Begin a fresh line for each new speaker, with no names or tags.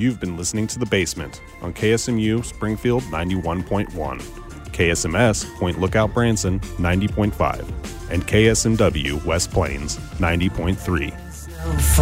You've been listening to The Basement on KSMU Springfield 91.1, KSMS Point Lookout Branson 90.5, and KSMW West Plains 90.3.